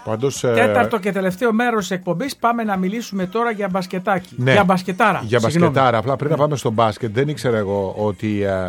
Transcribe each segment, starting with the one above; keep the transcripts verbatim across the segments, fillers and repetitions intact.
Πάντως, τέταρτο και τελευταίο μέρος της εκπομπής, πάμε να μιλήσουμε τώρα για μπασκετάκι. Ναι, για μπασκετάρα. Για συγγνώμη. μπασκετάρα. Απλά πριν να πάμε στο μπάσκετ, δεν ήξερα εγώ ότι ε,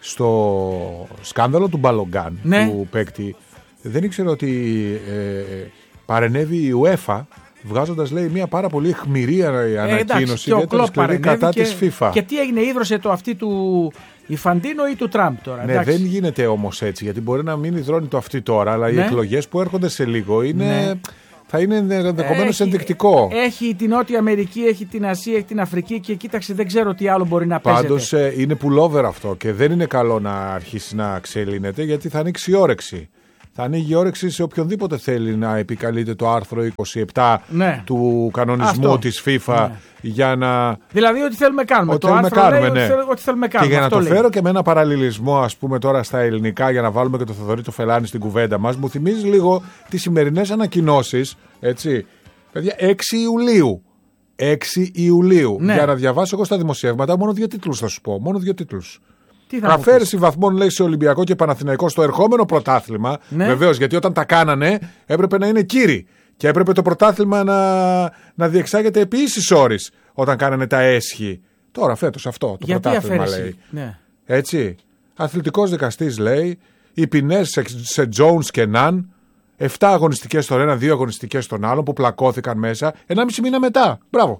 στο σκάνδαλο του Μπαλογκάν, ναι. του παίκτη, δεν ήξερα ότι ε, παρενέβη η UEFA, βγάζοντας, λέει, μια πάρα πολύ αιχμηρή ανακοίνωση ε, κατά και, της FIFA. Και τι έγινε, ίδρωσε το αυτή του Ιφαντίνο ή του Τραμπ τώρα? Ναι, εντάξει. δεν γίνεται όμως έτσι, γιατί μπορεί να μην υδρώνει το αυτή τώρα, αλλά ναι. οι εκλογές που έρχονται σε λίγο είναι, ναι. θα είναι ενδεχομένως ενδεικτικό. Έχει την Νότια Αμερική, έχει την Ασία, έχει την Αφρική και κοίταξε, δεν ξέρω τι άλλο μπορεί να παίζεται. Πάντως ε, είναι pullover αυτό και δεν είναι καλό να αρχίσει να ξελύνεται, γιατί θα ανοίξει η όρεξη. Θα ανοίγει η όρεξη σε οποιονδήποτε θέλει να επικαλείται το άρθρο είκοσι επτά ναι. του κανονισμού αυτό. Της FIFA ναι. για να... Δηλαδή ό,τι θέλουμε κάνουμε. Ό,τι το θέλουμε άρθρο κάνουμε, λέει ναι. ό,τι, θέλ, ό,τι θέλουμε κάνουμε. Και για αυτό να το λέει. φέρω και με ένα παραλληλισμό, ας πούμε, τώρα στα ελληνικά, για να βάλουμε και το Θοδωρή το Φελάνη στην κουβέντα μας, μου θυμίζει λίγο τις σημερινές ανακοινώσεις, έτσι. Παιδιά, έξι Ιουλίου. έξι Ιουλίου. Ναι. Για να διαβάσω εγώ στα δημοσιεύματα, μόνο δύο τίτλους θα σου πω. Μόνο δύο τίτλους. Αφαίρεση βαθμών, λέει, σε Ολυμπιακό και Παναθηναϊκό στο ερχόμενο πρωτάθλημα. Ναι. Βεβαίως, γιατί όταν τα κάνανε έπρεπε να είναι κύριοι. Και έπρεπε το πρωτάθλημα να, να διεξάγεται επί ίσης ώρης όταν κάνανε τα έσχη. Τώρα φέτος αυτό το γιατί πρωτάθλημα αφαίρεση? λέει. Ναι. Έτσι. Αθλητικός δικαστής λέει, οι ποινές σε, σε Jones και Ναν, επτά αγωνιστικές στον ένα, δύο αγωνιστικές στον άλλο που πλακώθηκαν μέσα, ενάμιση μήνα μετά. Μπράβο.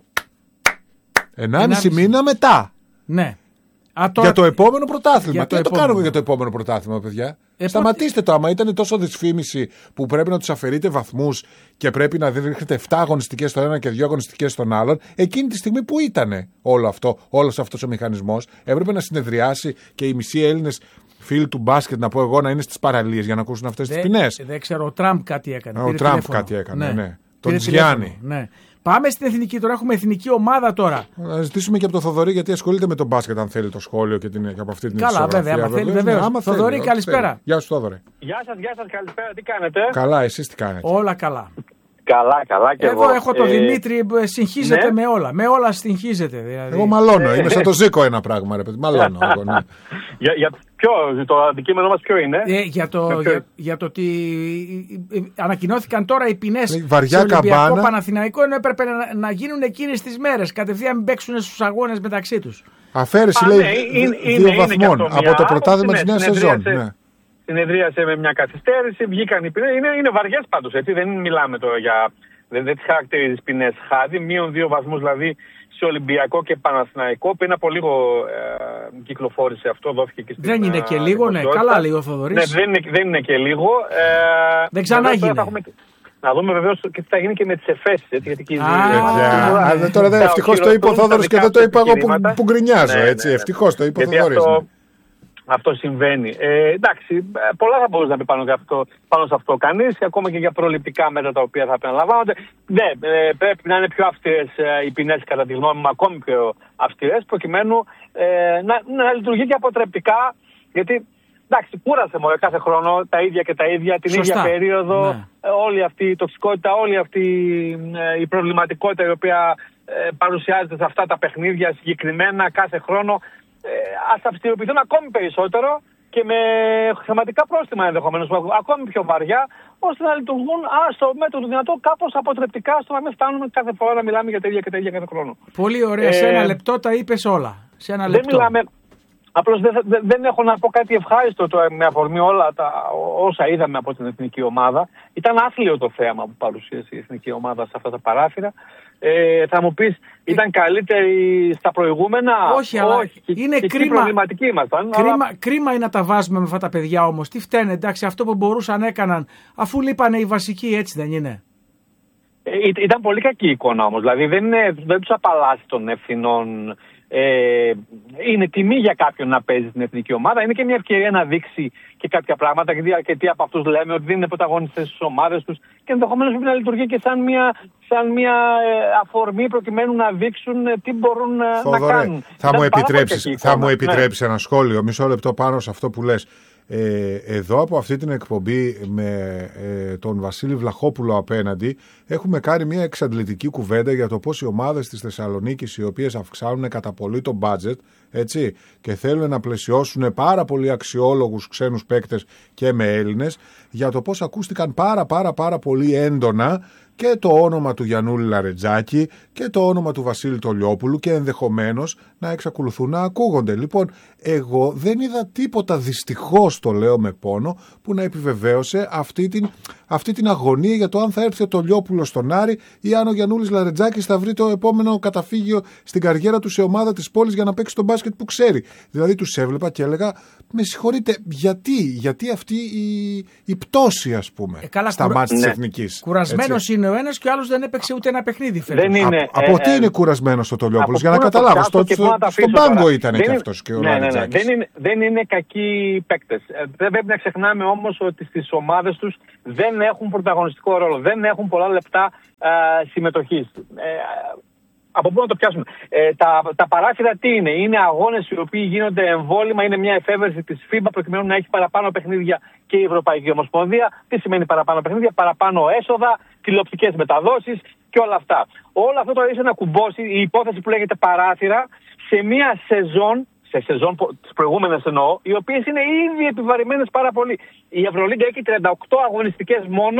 ενάμιση μήνα μετά. Ναι. Α, τώρα... Για το επόμενο πρωτάθλημα. Για Τι το το επόμενο. κάνουμε για το επόμενο πρωτάθλημα, παιδιά. Ε, Σταματήστε το. Άμα ήταν τόσο δυσφήμιση που πρέπει να τους αφαιρείτε βαθμούς και πρέπει να ρίχνετε επτά αγωνιστικές στον ένα και δύο αγωνιστικές στον άλλον, εκείνη τη στιγμή που ήταν όλο αυτό, όλος αυτός ο μηχανισμός, έπρεπε να συνεδριάσει και οι μισοί Έλληνες φίλοι του μπάσκετ, να πω εγώ, να είναι στις παραλίες για να ακούσουν αυτές τις ποινές. Δεν ξέρω, ο Τραμπ κάτι έκανε. Ο Τραμπ κάτι έκανε, ναι. ναι. Τον Τζιάννη. Ναι. Πάμε στην εθνική τώρα. Έχουμε εθνική ομάδα τώρα. Να ζητήσουμε και από τον Θοδωρή, γιατί ασχολείται με τον μπάσκετ, αν θέλει το σχόλιο και, την, και από αυτή την Καλά, βέβαια. Άμα θέλει, βεβαίως. Θοδωρή, καλησπέρα. Θέλει. Γεια σου, Θοδωρή. Γεια σας, γεια σας, καλησπέρα. Τι κάνετε? Καλά, εσείς τι κάνετε? Όλα καλά. Καλά, καλά και εγώ. Εδώ έχω τον ε... Δημήτρη, συγχύζεται ναι. με όλα. Με όλα συγχύζεται. Δηλαδή. Εγώ μαλώνω. Είμαι σαν το Ζήκο ένα πράγμα, ρε παιδί. Μαλώνω. εγώ, ναι. για, για ποιο, το αντικείμενο μας ποιο είναι? Ε, για, το, για, για, για το ότι ανακοινώθηκαν τώρα οι ποινές στο Ολυμπιακό Παναθηναϊκό, ενώ έπρεπε να, να γίνουν εκείνες τις μέρες. Κατευθείαν μην παίξουν στους αγώνες μεταξύ τους. Αφαίρεση, Α, λέει, ναι, είναι, δύο είναι, βαθμών είναι από το πρωτάθλημα της νέας σεζόν. Ναι. Συνεδρίασε με μια καθυστέρηση, βγήκαν οι ποινές. Είναι, είναι βαριές πάντως, έτσι. Δεν μιλάμε τώρα για. Δεν, δεν τις χαρακτηρίζει τις ποινές χάδι. Μείον δύο βαθμούς δηλαδή σε Ολυμπιακό και Παναθηναϊκό. Πριν από λίγο ε, κυκλοφόρησε αυτό, δόθηκε και στην. Δεν είναι και λίγο, ναι. Καλά λέει ο Θοδωρής. Ναι, δεν είναι, δεν είναι και λίγο. Ε, δεν ξανάγινε. Να δούμε βεβαίως και τι θα γίνει και με τις εφέσεις. Έτσι, γιατί και ah, τώρα δεν ευτυχώς το είπε ο Θόδωρος και δεν το είπα εγώ που, που γκρινιάζω. Έτσι, ευτυχώς το είπε ο Θοδωρής. Αυτό συμβαίνει. Ε, εντάξει, πολλά θα μπορούσε να πει πάνω, αυτό, πάνω σε αυτό κανείς, ακόμα και για προληπτικά μέτρα τα οποία θα επαναλαμβάνονται. Ναι, ε, πρέπει να είναι πιο αυστηρές ε, οι ποινές, κατά τη γνώμη μου, ακόμη πιο αυστηρές, προκειμένου ε, να, να λειτουργεί και αποτρεπτικά. Γιατί, εντάξει, κούρασε μόνο κάθε χρόνο τα ίδια και τα ίδια, την Σωστά. ίδια περίοδο, ναι. ε, όλη αυτή η τοξικότητα, όλη αυτή ε, η προβληματικότητα η οποία ε, παρουσιάζεται σε αυτά τα παιχνίδια συγκεκριμένα κάθε χρόνο. Ε, ας αυστηροποιηθούν ακόμη περισσότερο και με χρηματικά πρόστιμα ενδεχομένως ακόμη πιο βαριά, ώστε να λειτουργούν στο μέτρο του δυνατό κάπως αποτρεπτικά, στο να μην φτάνουμε κάθε φορά να μιλάμε για τα ίδια και τα ίδια κάθε χρόνο. Πολύ ωραία. Ε, σε ένα λεπτό τα είπες όλα. Σε ένα δεν λεπτό. Μιλάμε, απλώς δεν, δεν έχω να πω κάτι ευχάριστο τώρα, με αφορμή όλα τα, όσα είδαμε από την εθνική ομάδα. Ήταν άθλιο το θέαμα που παρουσίασε η εθνική ομάδα σε αυτά τα παράθυρα. Ε, θα μου πεις, ήταν καλύτερη στα προηγούμενα? Όχι, αλλά όχι. είναι και κρίμα. Προβληματικοί ήμασταν. Κρίμα, αλλά... κρίμα είναι να τα βάζουμε με αυτά τα παιδιά όμως. Τι φταίνε, εντάξει, αυτό που μπορούσαν έκαναν, αφού λείπανε οι βασικοί, έτσι δεν είναι? Ε, ήταν πολύ κακή εικόνα όμως. Δηλαδή δεν, είναι, δεν τους απαλλάσσει των ευθυνών. Ε, είναι τιμή για κάποιον να παίζει στην εθνική ομάδα. Είναι και μια ευκαιρία να δείξει και κάποια πράγματα. Γιατί αρκετοί από αυτούς λέμε ότι δεν είναι πρωταγωνιστές στις ομάδες τους και ενδεχομένως πρέπει να λειτουργεί και σαν μια, σαν μια ε, αφορμή προκειμένου να δείξουν ε, τι μπορούν ε, να κάνουν. Θα μου επιτρέψεις, θα μου επιτρέψεις ναι. ένα σχόλιο, μισό λεπτό πάνω σε αυτό που λες. Ε, εδώ από αυτή την εκπομπή με ε, τον Βασίλη Βλαχόπουλο απέναντι έχουμε κάνει μια εξαντλητική κουβέντα για το πώς οι ομάδες της Θεσσαλονίκης, οι οποίες αυξάνουν κατά πολύ το budget, έτσι, και θέλουν να πλαισιώσουν πάρα πολύ αξιόλογους ξένους παίκτες και με Έλληνες, για το πώς ακούστηκαν πάρα πάρα πάρα πολύ έντονα και το όνομα του Γιαννούλη Λαρετζάκη και το όνομα του Βασίλη Τολιόπουλου και ενδεχομένως να εξακολουθούν να ακούγονται. Λοιπόν, εγώ δεν είδα τίποτα, δυστυχώς το λέω με πόνο, που να επιβεβαίωσε αυτή την, αυτή την αγωνία για το αν θα έρθει ο Τολιόπουλος στον Άρη ή αν ο Γιαννούλης Λαρετζάκης θα βρει το επόμενο καταφύγιο στην καριέρα του σε ομάδα της πόλης για να παίξει τον μπάσκετ που ξέρει. Δηλαδή τους έβλεπα και έλεγα, με συγχωρείτε, γιατί, γιατί αυτή η, η πτώση, ας πούμε, ε, καλά, στα κουρα... μάτς ναι. της Εθνικής. Κουρασμένος είναι ο ένας και ο άλλος δεν έπαιξε ούτε ένα παιχνίδι φέτος. Δεν είναι, Α, από ε, τι ε, είναι κουρασμένος ο Τολιόπουλος, για να καταλάβω. Στο, στο, στον πάγκο ήταν και αυτός και ο ναι, Λαρετζάκης. ναι, ναι. Δεν, είναι, δεν είναι κακοί παίκτες. Ε, δεν πρέπει να ξεχνάμε όμως ότι στις ομάδες τους δεν έχουν πρωταγωνιστικό ρόλο. Δεν έχουν πολλά λεπτά ε, συμμετοχής. Ε, Από πού να το πιάσουμε. Ε, τα, τα παράθυρα τι είναι? Είναι αγώνες οι οποίοι γίνονται εμβόλυμα, είναι μια εφεύρεση της φίμπα προκειμένου να έχει παραπάνω παιχνίδια και η Ευρωπαϊκή Ομοσπονδία. Τι σημαίνει παραπάνω παιχνίδια? Παραπάνω έσοδα, τηλεοπτικές μεταδόσεις και όλα αυτά. Όλο αυτό το ήρθε να κουμπώσει η υπόθεση που λέγεται παράθυρα σε μια σεζόν, σε σεζόν τις προηγούμενες εννοώ, οι οποίες είναι ήδη επιβαρημένες πάρα πολύ. Η Ευρωλίγκα έχει τριάντα οκτώ αγωνιστικές μόνο,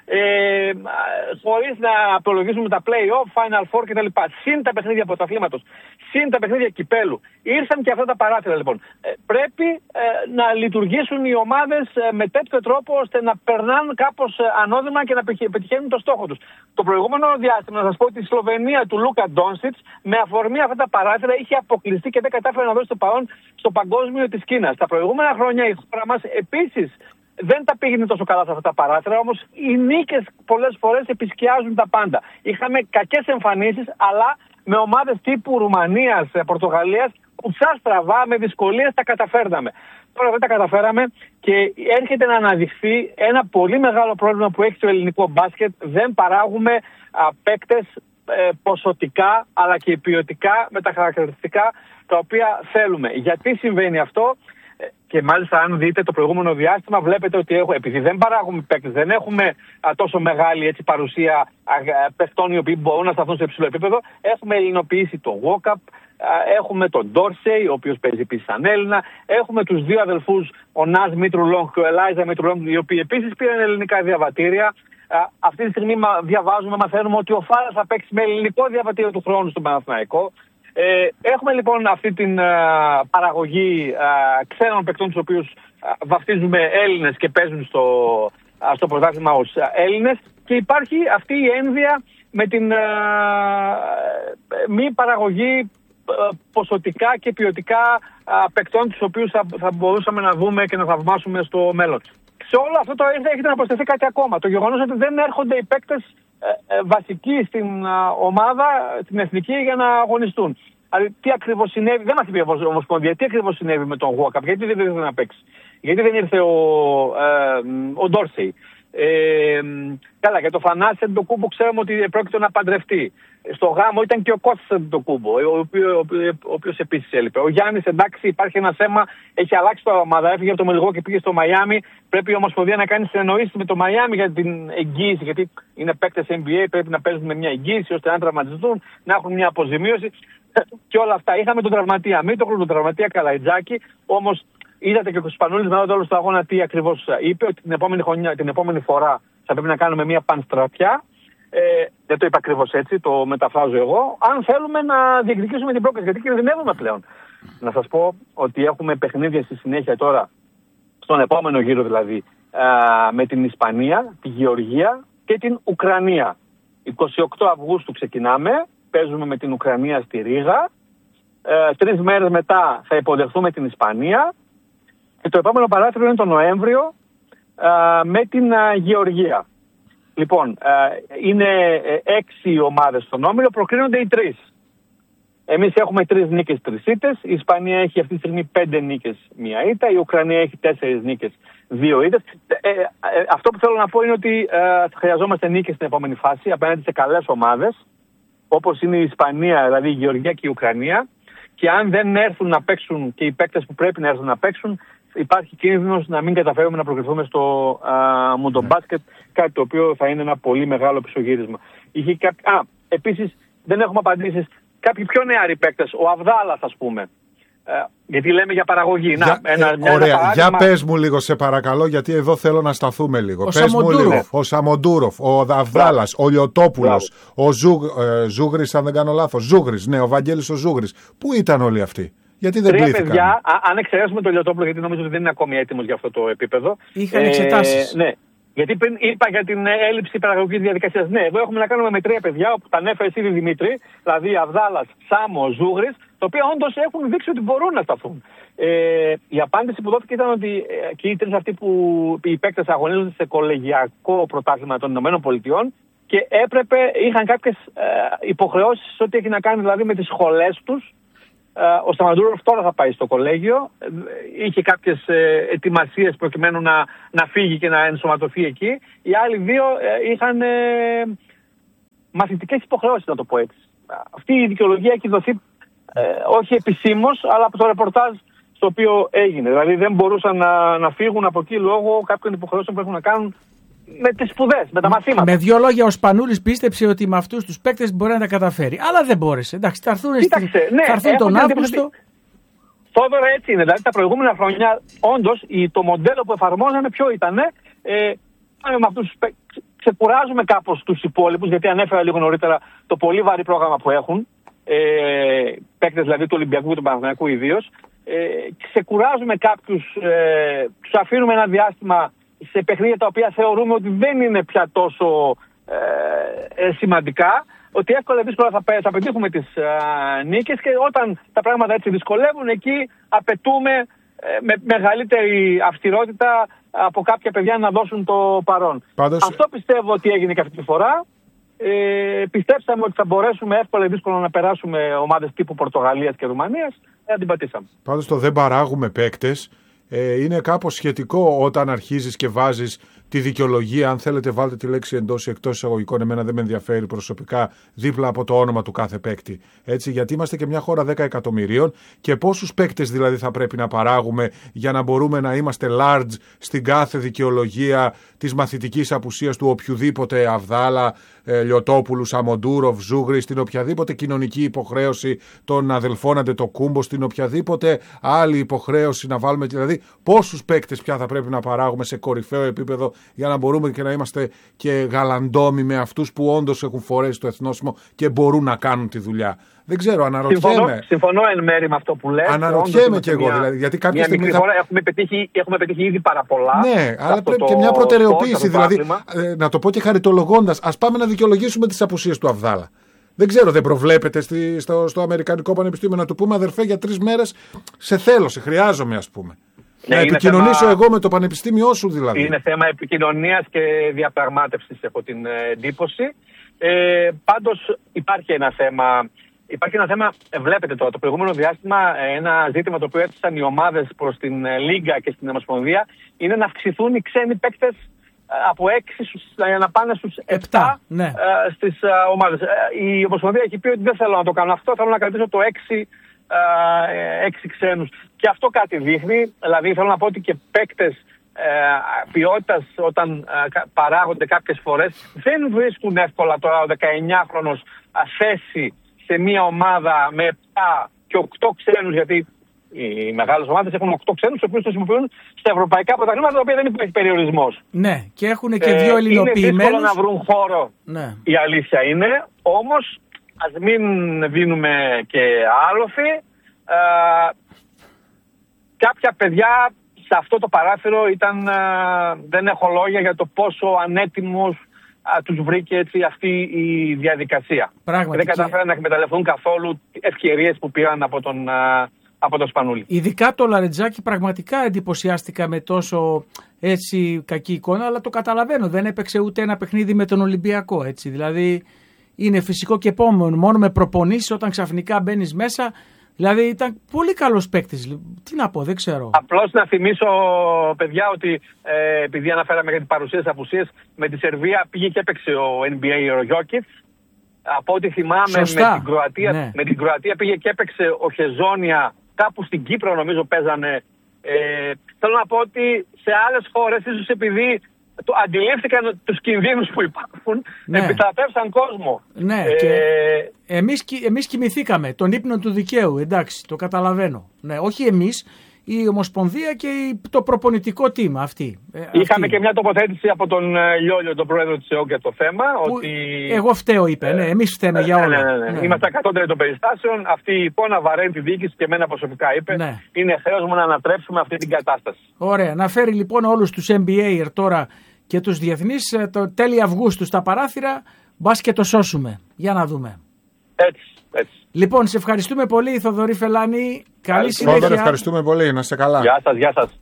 Ε, χωρίς να απολογίσουμε τα play-off, Final Four κτλ. Συν τα παιχνίδια πρωταθλήματος, συν τα παιχνίδια κυπέλου. Ήρθαν και αυτά τα παράθυρα λοιπόν. Ε, πρέπει ε, να λειτουργήσουν οι ομάδες ε, με τέτοιο τρόπο ώστε να περνάνε κάπως ε, ανώδυνα και να πετυχαίνουν το στόχο τους. Το προηγούμενο διάστημα, να σας πω ότι η Σλοβενία του Λούκα Ντόνσιτς με αφορμή αυτά τα παράθυρα είχε αποκλειστεί και δεν κατάφερε να δώσει το παρόν στο παγκόσμιο της Κίνας. Τα προηγούμενα χρόνια η χώρα μας επίσης δεν τα πήγαινε τόσο καλά σε αυτά τα παράθυρα, όμως οι νίκες πολλές φορές επισκιάζουν τα πάντα. Είχαμε κακές εμφανίσεις, αλλά με ομάδες τύπου Ρουμανίας, Πορτογαλίας, κουτσά στραβά, με δυσκολίες τα καταφέρναμε. Τώρα δεν τα καταφέραμε και έρχεται να αναδειχθεί ένα πολύ μεγάλο πρόβλημα που έχει το ελληνικό μπάσκετ. Δεν παράγουμε α, παίκτες ε, ποσοτικά αλλά και ποιοτικά με τα χαρακτηριστικά τα οποία θέλουμε. Γιατί συμβαίνει αυτό? Και μάλιστα, αν δείτε το προηγούμενο διάστημα, βλέπετε ότι έχω, επειδή δεν παράγουμε παίκτες, δεν έχουμε α, τόσο μεγάλη έτσι, παρουσία α, παιχτών οι οποίοι μπορούν να σταθούν σε υψηλό επίπεδο, έχουμε ελληνοποιήσει τον Walkup, έχουμε τον Dorsey, ο οποίος παίζει επίσης σαν Έλληνα, έχουμε τους δύο αδελφούς, ο Ναζ Μήτρου-Λόγκ και ο Ελάιζα Μήτρου-Λόγκ, οι οποίοι επίσης πήραν ελληνικά διαβατήρια. Α, αυτή τη στιγμή διαβάζουμε, μαθαίνουμε ότι ο Φάρα θα παίξει με ελληνικό διαβατήριο του χρόνου στον Παναθηναϊκό. Ε, έχουμε λοιπόν αυτή την α, παραγωγή α, ξένων παικτών, τους οποίους α, βαφτίζουμε Έλληνες και παίζουν στο, α, στο πρωτάθλημα ως α, Έλληνες, και υπάρχει αυτή η ένδυα με την α, μη παραγωγή α, ποσοτικά και ποιοτικά α, παικτών, τους οποίους θα, θα μπορούσαμε να δούμε και να θαυμάσουμε στο μέλλον. Σε όλο αυτό το έχετε να προσθεθεί κάτι ακόμα. Το γεγονός ότι δεν έρχονται οι παίκτες ε, ε, βασικοί στην α, ομάδα, την εθνική, για να αγωνιστούν. Δηλαδή, τι ακριβώς συνέβη, δεν μας είπε η Ομοσπονδία, τι ακριβώς συνέβη με τον Walkup, γιατί δεν ήρθε να παίξει, γιατί δεν ήρθε ο, ε, ο Ντόρσεϊ. Ε, καλά, για το Θανάση Αντετοκούμπο ξέρουμε ότι πρόκειται να παντρευτεί. Στο γάμο ήταν και ο Κώστας Αντετοκούμπο, ο, οποίο, ο, ο οποίος επίσης έλειπε. Ο Γιάννης, εντάξει, υπάρχει ένα θέμα, έχει αλλάξει το ομάδα, έφυγε από το Μελιγό και πήγε στο Μαϊάμι. Πρέπει η Ομοσπονδία να κάνει συνεννοήσεις με το Μαϊάμι για την εγγύηση, γιατί είναι παίκτες N B A, πρέπει να παίζουν με μια εγγύηση ώστε να τραυματιστούν, να έχουν μια αποζημίωση και όλα αυτά. Είχαμε τον τραυματία Μήτογλου, τον τραυματία Καλαϊτζάκη, όμως είδατε και ο Κουσπανούλης μετά το τέλος του αγώνα τι ακριβώς είπε, ότι την επόμενη, χρονιά, την επόμενη φορά θα πρέπει να κάνουμε μια πανστρατιά. Ε, δεν το είπα ακριβώς έτσι, το μεταφράζω εγώ. Αν θέλουμε να διεκδικήσουμε την πρόκληση, γιατί κινδυνεύουμε πλέον. Να σας πω ότι έχουμε παιχνίδια στη συνέχεια τώρα, στον επόμενο γύρο δηλαδή, α, με την Ισπανία, τη Γεωργία και την Ουκρανία. εικοστή ογδόη Αυγούστου ξεκινάμε, παίζουμε με την Ουκρανία στη Ρήγα. Ε, τρεις μέρες μετά θα υποδεχθούμε την Ισπανία. Και το επόμενο παράθυρο είναι το Νοέμβριο α, με την α, Γεωργία. Λοιπόν, α, είναι έξι ομάδες στον όμιλο, προκρίνονται οι τρεις. Εμείς έχουμε τρεις νίκες, τρεις ήττες. Η Ισπανία έχει αυτή τη στιγμή πέντε νίκες, μία ήττα. Η Ουκρανία έχει τέσσερις νίκες, δύο ήττες. Ε, ε, ε, αυτό που θέλω να πω είναι ότι ε, χρειαζόμαστε νίκες στην επόμενη φάση απέναντι σε καλές ομάδες, όπως είναι η Ισπανία, δηλαδή η Γεωργία και η Ουκρανία. Και αν δεν έρθουν να παίξουν και οι παίκτες που πρέπει να έρθουν να παίξουν, υπάρχει κίνδυνος να μην καταφέρουμε να προκριθούμε στο μουντομπάσκετ, κάτι το οποίο θα είναι ένα πολύ μεγάλο πισωγύρισμα. Είχε κάποι... Α, επίσης δεν έχουμε απαντήσεις. Κάποιοι πιο νεαροί παίκτες, ο Αβδάλας ας πούμε, Ε, γιατί λέμε για παραγωγή. Για, να, ένα, ε, μια, ωραία, ένα παράδειγμα... για πες μου λίγο σε παρακαλώ, γιατί εδώ θέλω να σταθούμε λίγο. Ο Πες μου λίγο. Ο Σαμοντούροφ, ο Δαβδάλας, ο Λιωτόπουλος, ο Ζου, ε, Ζούγρης, αν δεν κάνω λάθος. Ζούγρης, ναι, ο Βαγγέλης ο Ζούγρης. Πού ήταν όλοι αυτοί? Γιατί δεν Τρία πλήθηκαν? παιδιά, α, αν εξαιρέσουμε τον Λιωτόπουλο, γιατί νομίζω ότι δεν είναι ακόμη έτοιμος για αυτό το επίπεδο. Είχαν εξετάσεις. Ε, ναι. Γιατί πριν είπα για την έλλειψη παραγωγικής διαδικασίας. Ναι, εδώ έχουμε να κάνουμε με τρία παιδιά, όπου τα ανέφερε ήδη Δημήτρη, δηλαδή Αβδάλας, Σάμο, Ζούγρης, τα οποία όντως έχουν δείξει ότι μπορούν να σταθούν. Ε, η απάντηση που δόθηκε ήταν ότι ε, και οι τρεις αυτοί που οι παίκτες αγωνίζονται σε κολεγιακό πρωτάθλημα των ΗΠΑ και έπρεπε, είχαν κάποιες ε, υποχρεώσεις ό,τι έχει να κάνει δηλαδή με τις σχολές τους. Ο Σταμαντούροφ τώρα θα πάει στο κολέγιο. Είχε κάποιες ετοιμασίες προκειμένου να, να φύγει και να ενσωματωθεί εκεί. Οι άλλοι δύο είχαν ε, μαθητικές υποχρεώσεις, να το πω έτσι. Αυτή η δικαιολογία έχει δοθεί ε, όχι επισήμως, αλλά από το ρεπορτάζ στο οποίο έγινε. Δηλαδή δεν μπορούσαν να, να φύγουν από εκεί λόγω κάποιων υποχρεώσεων που έχουν να κάνουν με τις σπουδές, με τα μαθήματα. Με δύο λόγια, ο Σπανούλης πίστεψε ότι με αυτούς τους παίκτες μπορεί να τα καταφέρει. Αλλά δεν μπόρεσε. Εντάξει, θα έρθουν, Κοίταξε, στη... ναι, θα έρθουν τον Αύγουστο. Ότι... Θόδωρα, έτσι είναι. Δηλαδή τα προηγούμενα χρόνια, όντως, το μοντέλο που εφαρμόζανε ποιο ήταν? Ε, με αυτούς τους παίκτες. Ξεκουράζουμε κάπως τους υπόλοιπους, γιατί ανέφερα λίγο νωρίτερα το πολύ βαρύ πρόγραμμα που έχουν. Ε, παίκτες δηλαδή του Ολυμπιακού και του Παναθηναϊκού ιδίως. Ε, ξεκουράζουμε κάποιους, ε, τους αφήνουμε ένα διάστημα σε παιχνίδια τα οποία θεωρούμε ότι δεν είναι πια τόσο ε, ε, σημαντικά, ότι εύκολα ή δύσκολα θα, θα πετύχουμε τις ε, νίκες, και όταν τα πράγματα έτσι δυσκολεύουν, εκεί απαιτούμε ε, με μεγαλύτερη αυστηρότητα από κάποια παιδιά να δώσουν το παρόν. Πάντως... Αυτό πιστεύω ότι έγινε και αυτή τη φορά. Ε, πιστέψαμε ότι θα μπορέσουμε εύκολα ή δύσκολα να περάσουμε ομάδες τύπου Πορτογαλίας και Ρουμανίας. Ε, αντιπατήσαμε. Πάντως το δεν παράγουμε παίκτες ε, είναι κάπως σχετικό όταν αρχίζεις και βάζεις τη δικαιολογία. Αν θέλετε, βάλτε τη λέξη εντός ή εκτός εισαγωγικών. Εμένα δεν με ενδιαφέρει προσωπικά, δίπλα από το όνομα του κάθε παίκτη. Έτσι, γιατί είμαστε και μια χώρα δέκα εκατομμυρίων, και πόσους παίκτες δηλαδή θα πρέπει να παράγουμε για να μπορούμε να είμαστε large στην κάθε δικαιολογία της μαθητικής απουσίας του οποιοδήποτε Αβδάλα, ε, Λιωτόπουλου, Σαμοντούροφ, Ζούγρη, στην οποιαδήποτε κοινωνική υποχρέωση των αδελφών Αντετοκούμπο, στην οποιαδήποτε άλλη υποχρέωση να βάλουμε. Δηλαδή, πόσους παίκτες πια θα πρέπει να παράγουμε σε κορυφαίο επίπεδο για να μπορούμε και να είμαστε και γαλαντόμοι με αυτούς που όντως έχουν φορέσει το εθνόσημο και μπορούν να κάνουν τη δουλειά. Δεν ξέρω, αναρωτιέμαι. Συμφωνώ, συμφωνώ εν μέρη με αυτό που λέτε. Αναρωτιέμαι κι εγώ, μια, δηλαδή. Γιατί κάποια μια στιγμή. Θα... Χώρα, έχουμε, πετύχει, έχουμε πετύχει ήδη πάρα πολλά. Ναι, αλλά πρέπει το, και μια προτεραιοποίηση. το, Δηλαδή, ε, να το πω και χαριτολογώντας, ας πάμε να δικαιολογήσουμε τις απουσίες του Αβδάλα. Δεν ξέρω, δεν προβλέπεται στη, στο, στο Αμερικανικό Πανεπιστήμιο να του πούμε, αδερφέ, για τρεις μέρες σε θέλω, σε χρειάζομαι, ας πούμε. Ναι, να επικοινωνήσω θέμα... εγώ με το πανεπιστήμιό σου, δηλαδή. Είναι θέμα επικοινωνίας και διαπραγμάτευσης, έχω την εντύπωση. Ε, πάντως υπάρχει ένα θέμα. Υπάρχει ένα θέμα, βλέπετε τώρα, το προηγούμενο διάστημα, ένα ζήτημα το οποίο έθεσαν οι ομάδες προς την Λίγκα και στην Ομοσπονδία είναι να αυξηθούν οι ξένοι παίκτες από έξι για να πάνε στους επτά ναι. στις ομάδες. Η Ομοσπονδία έχει πει ότι δεν θέλω να το κάνω αυτό, θέλω να κρατήσω το έξι, έξι ξένους. Και αυτό κάτι δείχνει, δηλαδή θέλω να πω ότι και παίκτες ποιότητας όταν παράγονται κάποιες φορές δεν βρίσκουν εύκολα τώρα ο δεκαεννιάχρονος θέση σε μια ομάδα με επτά και οκτώ ξένους, γιατί οι μεγάλες ομάδες έχουν οκτώ ξένους, τους οποίους χρησιμοποιούν στα ευρωπαϊκά πρωταθλήματα, τα οποία δεν υπάρχει περιορισμός. Ναι, και έχουν και δύο ελληνοποιημένους. Είναι δύσκολο να βρουν χώρο, ναι. Η αλήθεια είναι, όμως ας μην δίνουμε και άλοθη. Ε, κάποια παιδιά σε αυτό το παράθυρο ήταν, ε, δεν έχω λόγια για το πόσο ανέτοιμος τους βρήκε έτσι αυτή η διαδικασία. Πράγματι, δεν καταφέραν να εκμεταλλευτούν καθόλου ευκαιρίες που πήραν από τον, από τον Σπανούλη. Ειδικά το Λαρετζάκι, πραγματικά εντυπωσιάστηκα με τόσο έτσι κακή εικόνα, αλλά το καταλαβαίνω. Δεν έπαιξε ούτε ένα παιχνίδι με τον Ολυμπιακό. Έτσι. Δηλαδή είναι φυσικό και επόμενο. Μόνο με προπονήσεις, όταν ξαφνικά μπαίνεις μέσα. Δηλαδή ήταν πολύ καλός παίκτης. Τι να πω, δεν ξέρω. Απλώς να θυμίσω, παιδιά, ότι ε, επειδή αναφέραμε για την παρουσία της απουσίας, με τη Σερβία πήγε και έπαιξε ο N B A ο Γιόκιτς. Από ό,τι θυμάμαι, με την, Κροατία, ναι. με την Κροατία πήγε και έπαιξε ο Χεζόνια. Κάπου στην Κύπρο νομίζω παίζανε. Ε, θέλω να πω ότι σε άλλες χώρες, ίσως επειδή το αντιλήφθηκαν τους κινδύνους που υπάρχουν, ναι. επιτραπεύσαν κόσμο. Ναι, ε, και εμείς, εμείς κοιμηθήκαμε τον ύπνο του δικαίου, εντάξει, το καταλαβαίνω. Ναι, όχι εμείς, η Ομοσπονδία και το προπονητικό team αυτή. Είχαμε αυτή. και μια τοποθέτηση από τον Λιόλιο, τον πρόεδρο της ΕΟΚ, για το θέμα. Που ότι... Εγώ φταίω, είπε. Ναι, εμείς φταίμε ε, για όλα. Ναι, ναι, ναι. Ναι. Είμαστε ακατότεροι των περιστάσεων. Αυτή η εικόνα βαραίνει τη διοίκηση και εμένα προσωπικά, είπε. Ναι. Είναι χρέος μου να ανατρέψουμε αυτή την κατάσταση. Ωραία. Να φέρει λοιπόν όλους τους N B A τώρα και τους διεθνείς το τέλη Αυγούστου στα παράθυρα. Μπας και το σώσουμε. Για να δούμε. Έτσι, έτσι. Λοιπόν, σε ευχαριστούμε πολύ, Θοδωρή Φελάνη. Καλή συνέχεια. Θόδωρε, ευχαριστούμε πολύ. Να είστε καλά. Γεια σας, γεια σας.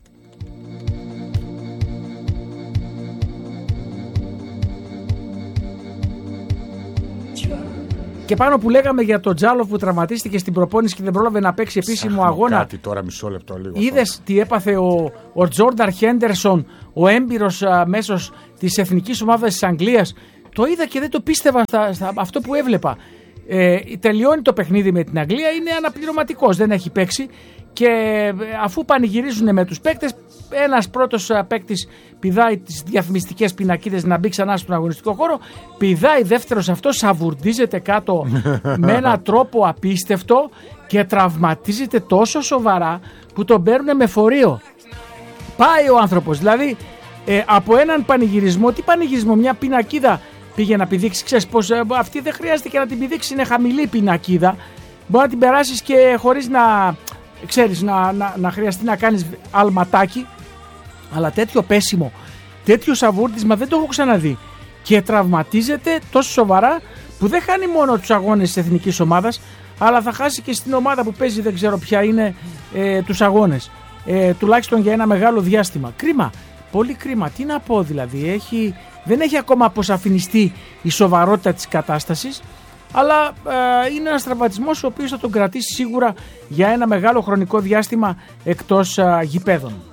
Και πάνω που λέγαμε για τον Τζάλοφ που τραυματίστηκε στην προπόνηση και δεν πρόλαβε να παίξει επίσημο Ψάχνω αγώνα. Κάτι τώρα, μισό λεπτό λίγο. Είδες τι έπαθε ο, ο Τζόρνταν Χέντερσον, ο έμπειρος α, μέσος της εθνικής ομάδας της Αγγλίας. Το είδα και δεν το πίστευα στα, στα, αυτό που έβλεπα. Ε, τελειώνει το παιχνίδι με την Αγγλία, είναι αναπληρωματικός, δεν έχει παίξει και αφού πανηγυρίζουν με τους παίκτες, ένας πρώτος παίκτης πηδάει τις διαφημιστικές πινακίδες να μπει ξανά στον αγωνιστικό χώρο, πηδάει δεύτερος αυτός, σαβουρντίζεται κάτω με έναν τρόπο απίστευτο και τραυματίζεται τόσο σοβαρά που τον παίρνουν με φορείο. Πάει ο άνθρωπος, δηλαδή ε, από έναν πανηγυρισμό, τι πανηγυρισμό, μια πινακίδα πήγε να πηδήξει, ξέρεις πως ε, αυτή δεν χρειάζεται και να την πηδήξει, είναι χαμηλή πινακίδα, μπορεί να την περάσεις και χωρίς να, ξέρεις, να, να, να χρειαστεί να κάνεις αλματάκι, αλλά τέτοιο πέσιμο, τέτοιο σαβούρτισμα δεν το έχω ξαναδεί και τραυματίζεται τόσο σοβαρά που δεν χάνει μόνο τους αγώνες της εθνικής ομάδας, αλλά θα χάσει και στην ομάδα που παίζει, δεν ξέρω ποια είναι, ε, τους αγώνες, ε, τουλάχιστον για ένα μεγάλο διάστημα. Κρίμα, πολύ κρίμα, τι να πω δηλαδή, έχει... Δεν έχει ακόμα αποσαφινιστεί η σοβαρότητα της κατάστασης, αλλά ε, είναι ένας τραυματισμός ο οποίος θα τον κρατήσει σίγουρα για ένα μεγάλο χρονικό διάστημα εκτός ε, γηπέδων.